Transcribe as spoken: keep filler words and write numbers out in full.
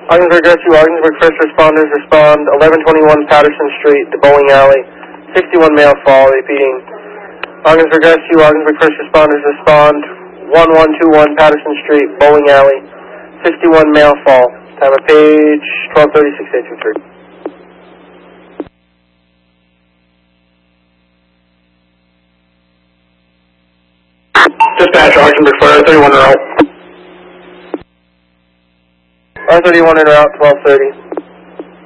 Ogdensburg Rescue, Ogdensburg First Responders respond, eleven twenty-one Patterson Street, the bowling alley, sixty-one male fall, repeating. Ogdensburg Rescue, Ogdensburg First Responders respond, one one two one Patterson Street, bowling alley, sixty-one male fall. Time of page twelve thirty-six eight two three. Dispatch, Ogdensburg Fire, R thirty-one in route. R thirty-one in route, twelve thirty.